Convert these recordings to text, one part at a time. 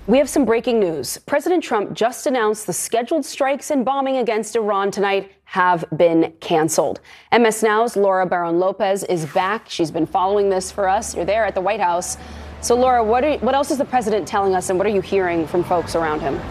We have some breaking news. President Trump just announced the scheduled strikes and bombing against Iran tonight have been canceled. MS Now's Laura Barron-Lopez is back. She's been following this for us. You're there at the White House. So, Laura, what else is the president telling us, and what are you hearing from folks around him?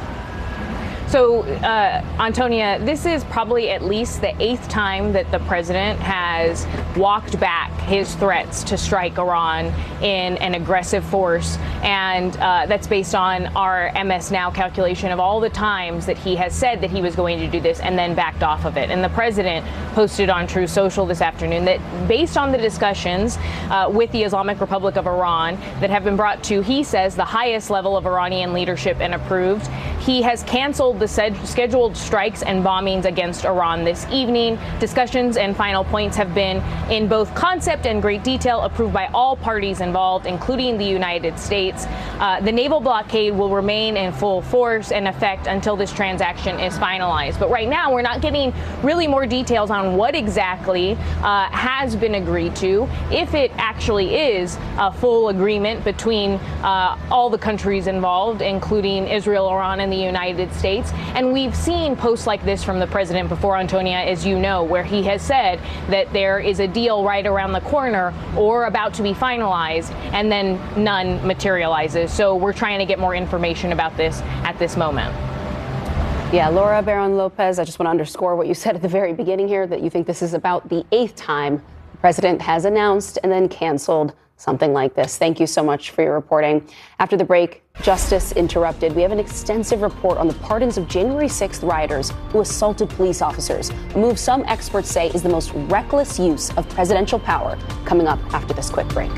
So, Antonia, this is probably at least the 8th time that the president has walked back his threats to strike Iran in an aggressive force. And that's based on our MS Now calculation of all the times that he has said that he was going to do this and then backed off of it. And the president posted on Truth Social this afternoon that based on the discussions with the Islamic Republic of Iran that have been brought to, he says, the highest level of Iranian leadership and approved, he has canceled the scheduled strikes and bombings against Iran this evening. Discussions and final points have been in both concept and great detail approved by all parties involved, including the United States. The naval blockade will remain in full force and effect until this transaction is finalized. But right now, we're not getting really more details on what exactly has been agreed to, if it actually is a full agreement between all the countries involved, including Israel, Iran, and the United States. And we've seen posts like this from the president before, Antonia, as you know, where he has said that there is a deal right around the corner or about to be finalized, and then none materializes. So we're trying to get more information about this at this moment. Yeah, Laura Barron-Lopez, I just want to underscore what you said at the very beginning here, that you think this is about the 8th time the president has announced and then canceled something like this. Thank you so much for your reporting. After the break, Justice Interrupted. We have an extensive report on the pardons of January 6th rioters who assaulted police officers, a move some experts say is the most reckless use of presidential power. Coming up after this quick break.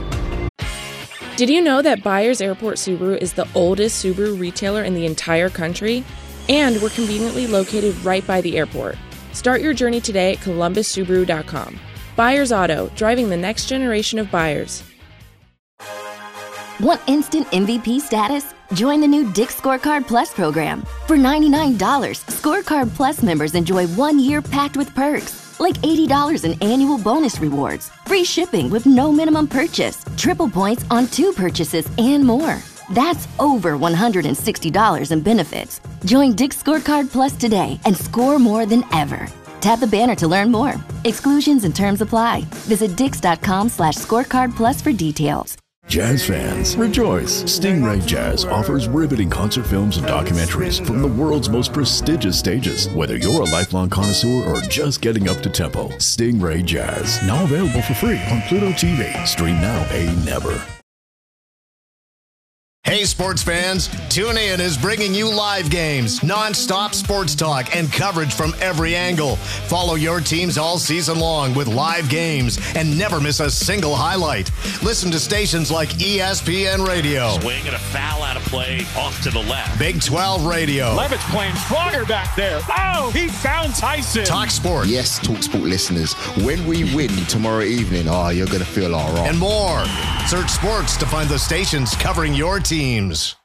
Did you know that Byers Airport Subaru is the oldest Subaru retailer in the entire country? And we're conveniently located right by the airport. Start your journey today at columbussubaru.com. Byers Auto, driving the next generation of buyers. Want instant MVP status? Join the new Dick's Scorecard Plus program. For $99, Scorecard Plus members enjoy 1 year packed with perks, like $80 in annual bonus rewards, free shipping with no minimum purchase, triple points on 2 purchases, and more. That's over $160 in benefits. Join Dick's Scorecard Plus today and score more than ever. Tap the banner to learn more. Exclusions and terms apply. Visit dix.com/scorecardplus for details. Jazz fans, rejoice! Stingray Jazz offers riveting concert films and documentaries from the world's most prestigious stages. Whether you're a lifelong connoisseur or just getting up to tempo, Stingray Jazz, now available for free on Pluto TV. Stream now, pay never. Hey sports fans, TuneIn is bringing you live games, non-stop sports talk, and coverage from every angle. Follow your teams all season long with live games and never miss a single highlight. Listen to stations like ESPN Radio. Swing and a foul out of play off to the left. Big 12 Radio. Levitt's playing stronger back there. Oh, he found Tyson. Talk Sport. Yes, Talk Sport listeners, when we win tomorrow evening, you're going to feel all right. And more. Search sports to find the stations covering your teams.